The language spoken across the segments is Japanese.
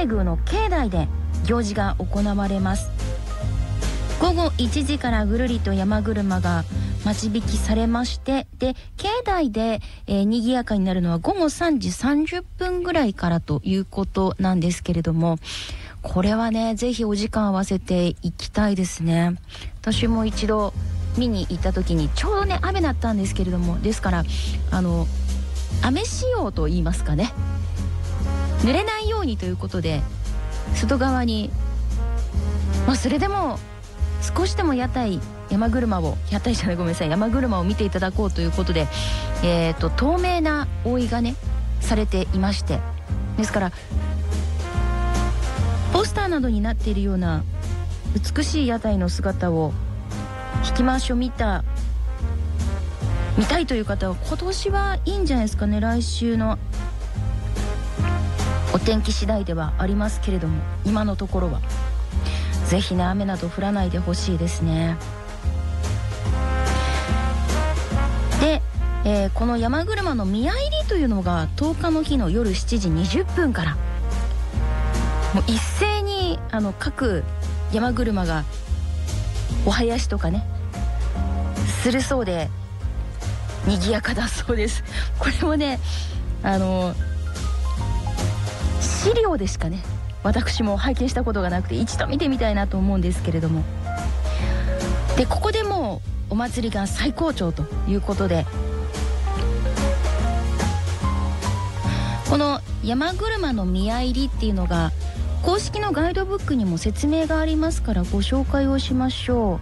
明宮の境内で行事が行われます。午後1時からぐるりと山車が待ち引きされまして、で境内で、賑やかになるのは午後3時30分ぐらいからということなんですけれども、これはねぜひお時間合わせていきたいですね。私も一度見に行った時にちょうどね雨だったんですけれども、ですから雨仕様と言いますかね、濡れないようにということで外側に、それでも少しでも山車を見ていただこうということで、透明な覆いがねされていまして、ですからポスターなどになっているような美しい屋台の姿を引き回しを見たいという方は今年はいいんじゃないですかね。来週のお天気次第ではありますけれども、今のところはぜひね雨など降らないでほしいですね。で、この山車の宮入りというのが10日の日の夜7時20分からもう一斉に各山車がお囃子とかねするそうで賑やかだそうです。これもね資料でしかね私も拝見したことがなくて一度見てみたいなと思うんですけれども、でここでもうお祭りが最高潮ということで、この山車の宮入りっていうのが公式のガイドブックにも説明がありますからご紹介をしましょ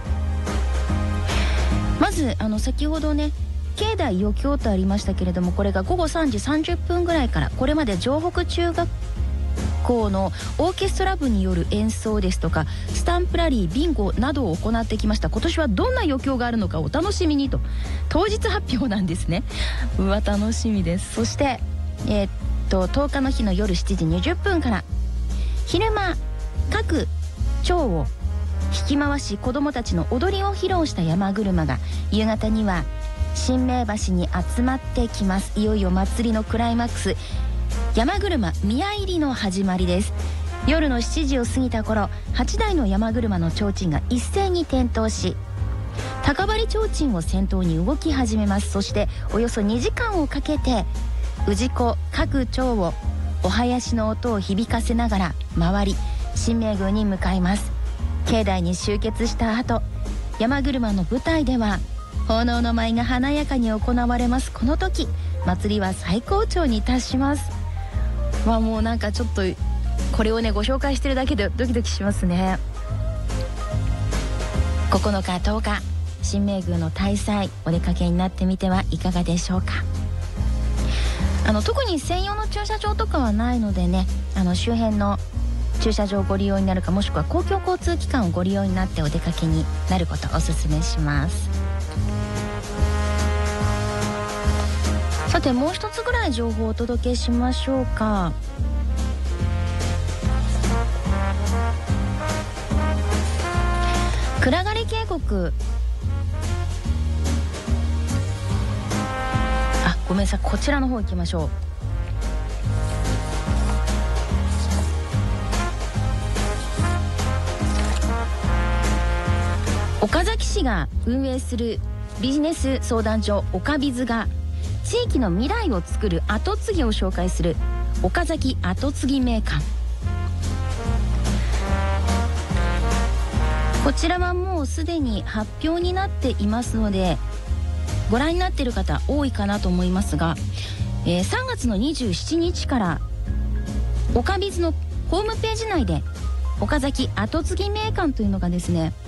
う。まず先ほどね境内余興とありましたけれども、これが午後3時30分ぐらいから、これまで城北中学校のオーケストラ部による演奏ですとかスタンプラリー、ビンゴなどを行ってきました。今年はどんな余興があるのかお楽しみにと、当日発表なんですね。うわ楽しみです。そして10日の日の夜7時20分から昼間各町を引き回し子どもたちの踊りを披露した山車が夕方には新名橋に集まってきます。いよいよ祭りのクライマックス、山車宮入りの始まりです。夜の7時を過ぎた頃、8台の山車の提灯が一斉に点灯し、高張提灯を先頭に動き始めます。そしておよそ2時間をかけて氏子各町をお囃子の音を響かせながら回り神明宮に向かいます。境内に集結した後、山車の舞台では奉納の舞が華やかに行われます。この時祭りは最高潮に達します。もうなんかちょっとこれをねご紹介してるだけでドキドキしますね。9日10日神明宮の大祭、お出かけになってみてはいかがでしょうか。特に専用の駐車場とかはないのでね、周辺の駐車場をご利用になるか、もしくは公共交通機関をご利用になってお出かけになることをお勧めします。さてもう一つぐらい情報をお届けしましょうか。暗刈渓谷、ごめんなさい、こちらの方行きましょう。岡崎市が運営するビジネス相談所オカビズが地域の未来を作る後継ぎを紹介する岡崎後継ぎ名館。こちらはもうすでに発表になっていますのでご覧になっている方多いかなと思いますが、3月の27日からオカビズのホームページ内で岡崎後継ぎ名館というのがですね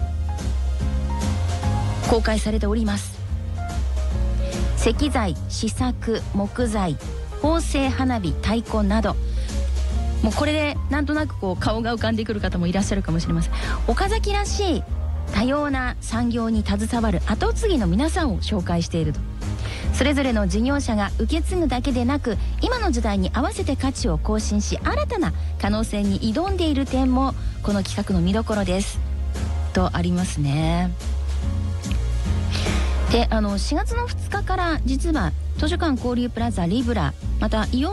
公開されております。石材、試作、木材、縫製花火、太鼓など、もうこれでなんとなく顔が浮かんでくる方もいらっしゃるかもしれません。岡崎らしい多様な産業に携わる後継ぎの皆さんを紹介していると。それぞれの事業者が受け継ぐだけでなく、今の時代に合わせて価値を更新し新たな可能性に挑んでいる点もこの企画の見どころですとありますね。で4月の2日から実は図書館交流プラザリブラ、またイオン